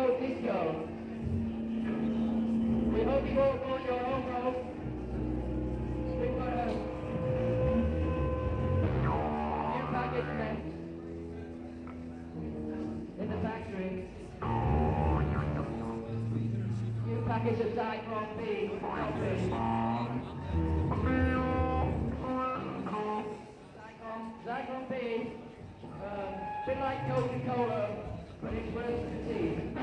Road Disco. We hope you all go on your own road. We've got a new package next in the factory. New package of Zyklon B. Zyklon B. A bit like Coca-Cola, but it's worse than tea.